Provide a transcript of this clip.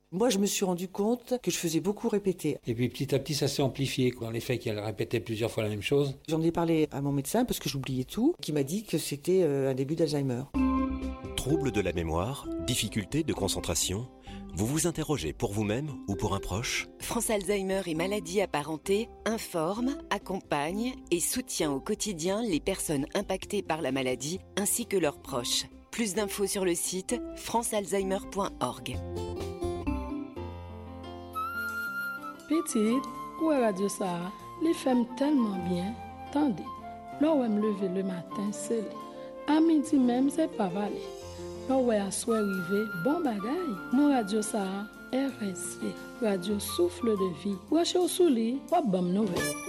Moi, je me suis rendu compte que je faisais beaucoup répéter. Et puis petit à petit, ça s'est amplifié dans les faits qu'elle répétait plusieurs fois la même chose. J'en ai parlé à mon médecin parce que j'oubliais tout, qui m'a dit que c'était un début d'Alzheimer. Troubles de la mémoire, difficultés de concentration, vous vous interrogez pour vous-même ou pour un proche ? France Alzheimer et maladies apparentées informe, accompagne et soutient au quotidien les personnes impactées par la maladie ainsi que leurs proches. Plus d'infos sur le site francealzheimer.org. Petite, ou radio ça, les femmes tellement bien. Tendez, là où me lever le matin, c'est à midi même, c'est pas valé. Là où à soir arrivé, bon bagaille. Mon radio ça, RSV, radio souffle de vie. Ou à chez au souli, ou à bonne nouvelle.